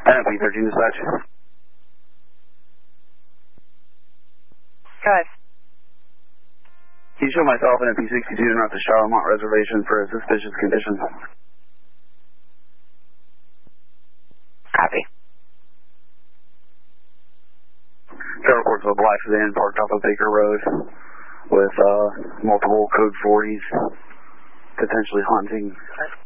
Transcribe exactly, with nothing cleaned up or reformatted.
N P thirteen dispatch. Go ahead. Can you show myself and N P sixty-two and route to Charlemont Reservation for a suspicious condition? Copy. Trevor reports of a black sedan parked off of Baker Road with uh, multiple code forties, potentially haunting